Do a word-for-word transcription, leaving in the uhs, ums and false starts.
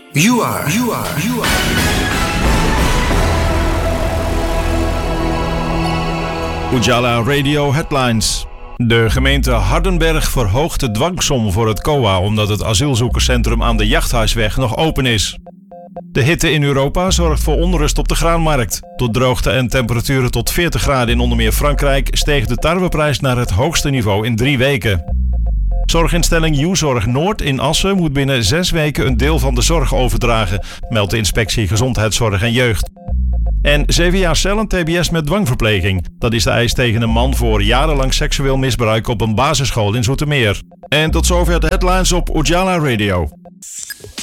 You are, you are, you are. Ujala Radio Headlines. De gemeente Hardenberg verhoogt de dwangsom voor het C O A omdat het asielzoekerscentrum aan de Jachthuisweg nog open is. De hitte in Europa zorgt voor onrust op de graanmarkt. Door droogte en temperaturen tot veertig graden in onder meer Frankrijk steeg de tarweprijs naar het hoogste niveau in drie weken. Zorginstelling U-Zorg Noord in Assen moet binnen zes weken een deel van de zorg overdragen, meldt de inspectie Gezondheidszorg en Jeugd. En zeven jaar cel en T B S met dwangverpleging. Dat is de eis tegen een man voor jarenlang seksueel misbruik op een basisschool in Zoetermeer. En tot zover de headlines op Ujala Radio.